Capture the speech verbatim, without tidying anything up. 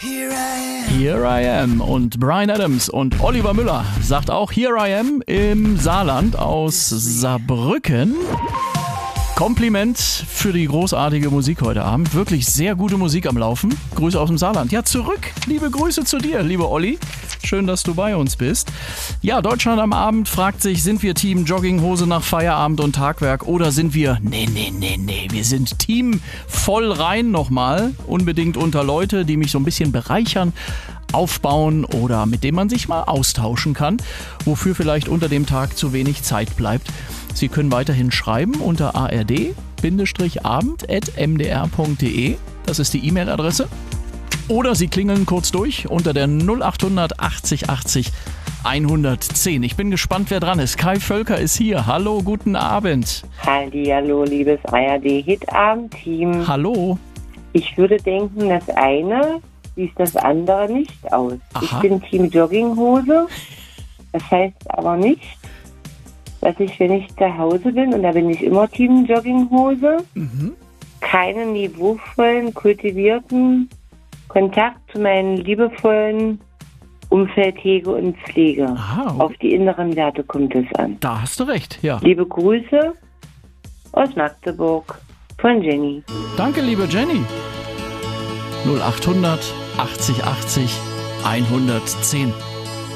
Here I Am und Bryan Adams und Oliver Müller sagt auch Here I Am im Saarland aus Saarbrücken. Kompliment für die großartige Musik heute Abend. Wirklich sehr gute Musik am Laufen. Grüße aus dem Saarland. Ja, zurück. Liebe Grüße zu dir, liebe Olli. Schön, dass du bei uns bist. Ja, Deutschland am Abend fragt sich, sind wir Team Jogginghose nach Feierabend und Tagwerk oder sind wir, nee, nee, nee, nee, wir sind Team voll rein nochmal. Unbedingt unter Leute, die mich so ein bisschen bereichern, aufbauen oder mit denen man sich mal austauschen kann, wofür vielleicht unter dem Tag zu wenig Zeit bleibt. Sie können weiterhin schreiben unter a r d abend at m d r punkt d e. Das ist die E-Mail-Adresse. Oder Sie klingeln kurz durch unter der null acht hundert achtzig achtzig hundertzehn. Ich bin gespannt, wer dran ist. Kai Völker ist hier. Hallo, guten Abend. Hallihallo, liebes A R D-Hit-Abend-Team. Hallo. Ich würde denken, das eine schließt das andere nicht aus. Aha. Ich bin Team Jogginghose. Das heißt aber nicht, dass ich, wenn ich zu Hause bin, und da bin ich immer Team Jogginghose, mhm. keinen niveauvollen, kultivierten Kontakt zu meinem liebevollen Umfeld hege und pflege. Aha, okay. Auf die inneren Werte kommt es an. Da hast du recht, ja. Liebe Grüße aus Magdeburg von Jenny. Danke, liebe Jenny. null acht hundert achtzig achtzig hundertzehn.